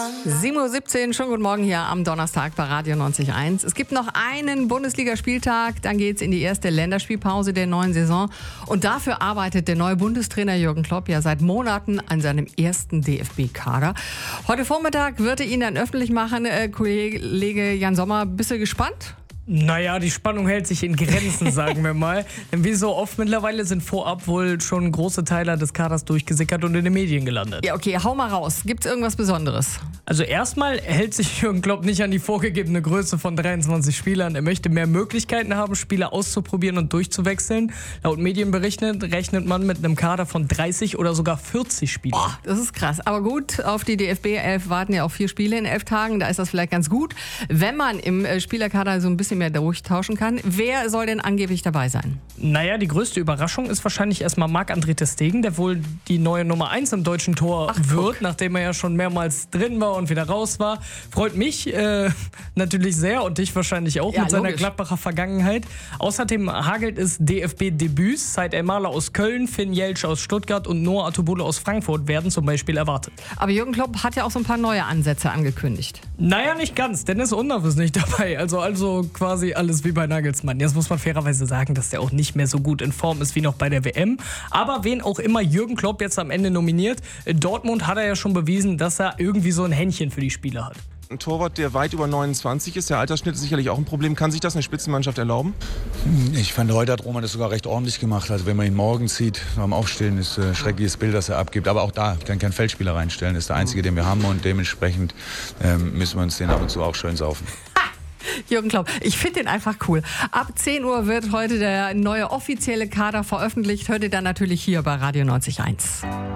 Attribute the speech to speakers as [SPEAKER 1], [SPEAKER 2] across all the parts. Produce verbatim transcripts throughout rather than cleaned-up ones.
[SPEAKER 1] sieben Uhr siebzehn, schönen guten Morgen hier am Donnerstag bei Radio neunzig Komma eins. Es gibt noch einen Bundesligaspieltag, dann geht es in die erste Länderspielpause der neuen Saison. Und dafür arbeitet der neue Bundestrainer Jürgen Klopp ja seit Monaten an seinem ersten D F B-Kader. Heute Vormittag wird er ihn dann öffentlich machen. Äh, Kollege Jan Sommer, bist du gespannt?
[SPEAKER 2] Naja, die Spannung hält sich in Grenzen, sagen wir mal. Denn wie so oft mittlerweile sind vorab wohl schon große Teile des Kaders durchgesickert und in den Medien gelandet.
[SPEAKER 1] Ja, okay, hau mal raus. Gibt's irgendwas Besonderes?
[SPEAKER 2] Also erstmal hält sich Jürgen Klopp nicht an die vorgegebene Größe von dreiundzwanzig Spielern. Er möchte mehr Möglichkeiten haben, Spieler auszuprobieren und durchzuwechseln. Laut Medienberichten rechnet man mit einem Kader von dreißig oder sogar vierzig Spielern.
[SPEAKER 1] Boah, das ist krass. Aber gut, auf die D F B elf warten ja auch vier Spiele in elf Tagen. Da ist das vielleicht ganz gut, wenn man im Spielerkader so ein bisschen mehr durchtauschen kann. Wer soll denn angeblich dabei sein?
[SPEAKER 2] Naja, die größte Überraschung ist wahrscheinlich erstmal Marc-André ter Stegen, der wohl die neue Nummer eins im deutschen Tor Ach, wird, guck. nachdem er ja schon mehrmals drin war und wieder raus war. Freut mich äh, natürlich sehr und dich wahrscheinlich auch ja, mit seiner logisch. Gladbacher Vergangenheit. Außerdem hagelt es D F B-Debüts. Said Elmalah aus Köln, Finn Jeltsch aus Stuttgart und Noah Atubolo aus Frankfurt werden zum Beispiel erwartet.
[SPEAKER 1] Aber Jürgen Klopp hat ja auch so ein paar neue Ansätze angekündigt.
[SPEAKER 2] Naja, nicht ganz. Dennis Undaff ist nicht dabei. Also, also quasi alles wie bei Nagelsmann. Jetzt muss man fairerweise sagen, dass der auch nicht mehr so gut in Form ist wie noch bei der W M. Aber wen auch immer Jürgen Klopp jetzt am Ende nominiert, in Dortmund hat er ja schon bewiesen, dass er irgendwie so ein Händchen für die Spieler hat.
[SPEAKER 3] Ein Torwart, der weit über neunundzwanzig ist, der Altersschnitt ist sicherlich auch ein Problem. Kann sich das eine Spitzenmannschaft erlauben?
[SPEAKER 4] Ich fand, heute hat Roman das sogar recht ordentlich gemacht. Also wenn man ihn morgen sieht, beim Aufstehen, ist ein schreckliches Bild, das er abgibt. Aber auch da kann kein Feldspieler reinstellen. Das ist der einzige, den wir haben und dementsprechend ähm, müssen wir uns den ab und zu auch schön saufen.
[SPEAKER 1] Jürgen Klopp, ich finde den einfach cool. Ab zehn Uhr wird heute der neue offizielle Kader veröffentlicht. Hört ihr dann natürlich hier bei Radio neunzig Komma eins.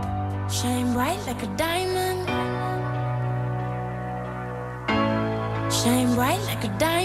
[SPEAKER 5] Shine bright like a diamond. Shine bright like a diamond.